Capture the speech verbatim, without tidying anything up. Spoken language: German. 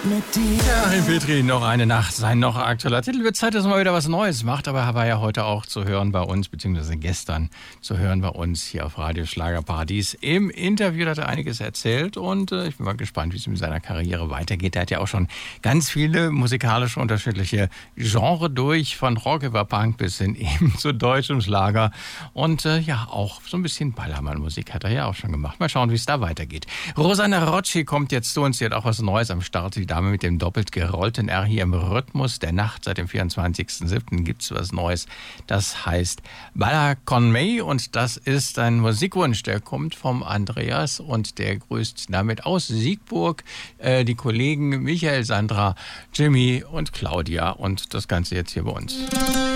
mit dir. Ja, Petri, noch eine Nacht, sein noch aktueller Titel. Wird Zeit, dass man mal wieder was Neues macht, aber er war ja heute auch zu hören bei uns, beziehungsweise gestern zu hören bei uns hier auf Radio Schlagerparadies. Im Interview hat er einiges erzählt und äh, ich bin mal gespannt, wie es mit seiner Karriere weitergeht. Er hat ja auch schon ganz viele musikalische unterschiedliche Genre durch, von Rock über Punk bis hin eben zu deutschem Schlager und äh, ja, auch so ein bisschen Ballermann-Musik hat er ja auch schon gemacht. Mal schauen, wie es da weitergeht. Rosanna Rocci kommt jetzt zu uns, sie hat auch was Neues am Start. Die Dame mit dem doppelt gerollten R hier im Rhythmus der Nacht. Seit dem vierundzwanzigsten siebten gibt es was Neues. Das heißt Balla con me und das ist ein Musikwunsch. Der kommt vom Andreas und der grüßt damit aus Siegburg äh, die Kollegen Michael, Sandra, Jimmy und Claudia und das Ganze jetzt hier bei uns.